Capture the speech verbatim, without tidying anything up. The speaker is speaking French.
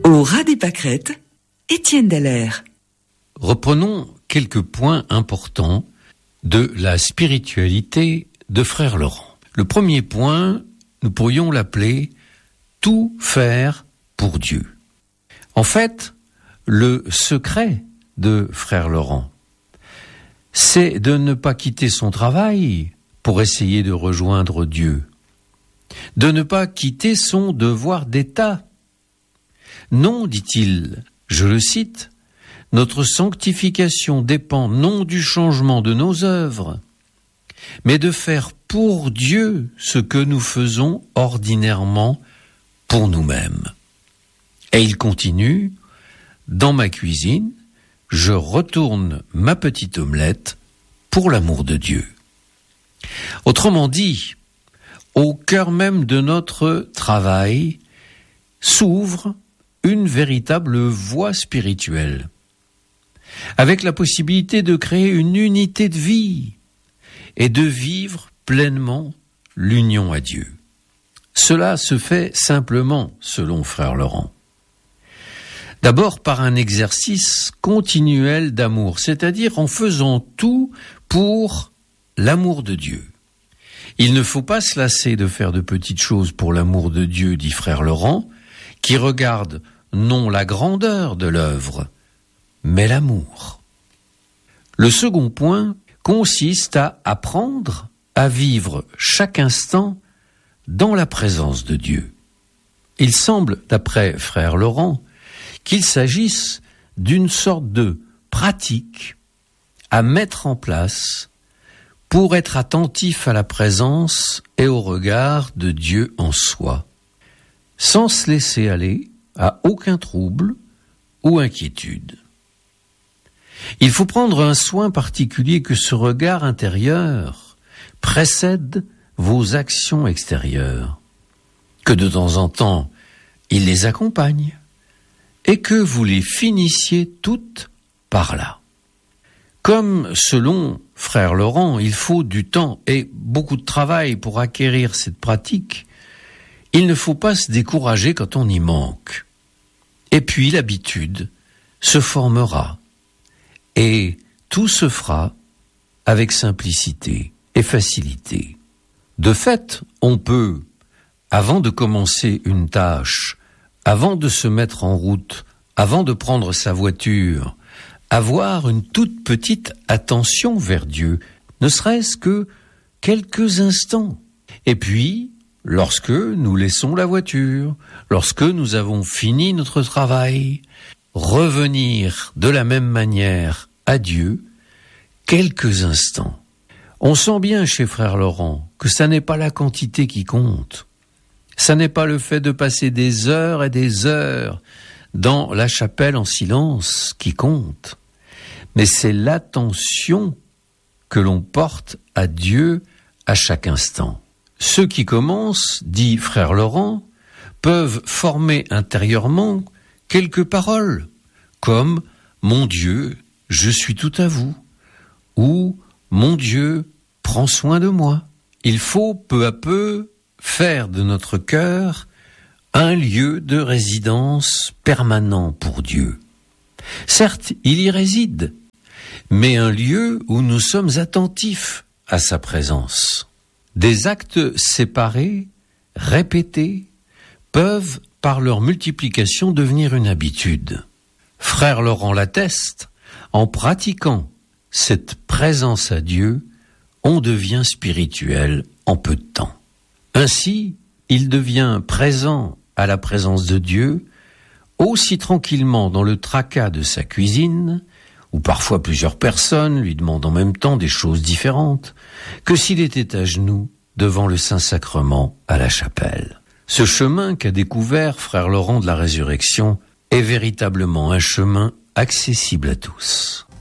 Au ras des pâquerettes, Étienne Dallaire. Reprenons quelques points importants de la spiritualité de Frère Laurent. Le premier point, nous pourrions l'appeler « tout faire pour Dieu ». En fait, le secret de Frère Laurent, c'est de ne pas quitter son travail pour essayer de rejoindre Dieu, de ne pas quitter son devoir d'État. Non, dit-il, je le cite, « Notre sanctification dépend non du changement de nos œuvres, mais de faire pour Dieu ce que nous faisons ordinairement pour nous-mêmes. » Et il continue, « Dans ma cuisine, je retourne ma petite omelette pour l'amour de Dieu. » Autrement dit, au cœur même de notre travail s'ouvre une véritable voie spirituelle, avec la possibilité de créer une unité de vie et de vivre pleinement l'union à Dieu. Cela se fait simplement, selon Frère Laurent. D'abord par un exercice continuel d'amour, c'est-à-dire en faisant tout pour l'amour de Dieu. Il ne faut pas se lasser de faire de petites choses pour l'amour de Dieu, dit Frère Laurent, qui regarde non la grandeur de l'œuvre, mais l'amour. Le second point consiste à apprendre à vivre chaque instant dans la présence de Dieu. Il semble, d'après Frère Laurent, qu'il s'agisse d'une sorte de pratique à mettre en place pour être attentif à la présence et au regard de Dieu en soi, sans se laisser aller à aucun trouble ou inquiétude. Il faut prendre un soin particulier que ce regard intérieur précède vos actions extérieures, que de temps en temps il les accompagne, et que vous les finissiez toutes par là. Comme selon Frère Laurent, il faut du temps et beaucoup de travail pour acquérir cette pratique, il ne faut pas se décourager quand on y manque. Et puis l'habitude se formera, et tout se fera avec simplicité et facilité. De fait, on peut, avant de commencer une tâche, avant de se mettre en route, avant de prendre sa voiture, avoir une toute petite attention vers Dieu, ne serait-ce que quelques instants. Et puis, lorsque nous laissons la voiture, lorsque nous avons fini notre travail, revenir de la même manière à Dieu, quelques instants. On sent bien chez Frère Laurent que ça n'est pas la quantité qui compte. Ça n'est pas le fait de passer des heures et des heures dans la chapelle en silence qui compte, mais c'est l'attention que l'on porte à Dieu à chaque instant. Ceux qui commencent, dit Frère Laurent, peuvent former intérieurement quelques paroles, comme « Mon Dieu, je suis tout à vous » ou « Mon Dieu, prends soin de moi ». Il faut peu à peu faire de notre cœur un lieu de résidence permanent pour Dieu. Certes, il y réside, mais un lieu où nous sommes attentifs à sa présence. Des actes séparés, répétés, peuvent, par leur multiplication, devenir une habitude. Frère Laurent l'atteste, en pratiquant cette présence à Dieu, on devient spirituel en peu de temps. Ainsi, il devient présent à la présence de Dieu, aussi tranquillement dans le tracas de sa cuisine, où parfois plusieurs personnes lui demandent en même temps des choses différentes, que s'il était à genoux devant le Saint-Sacrement à la chapelle. Ce chemin qu'a découvert Frère Laurent de la Résurrection est véritablement un chemin accessible à tous.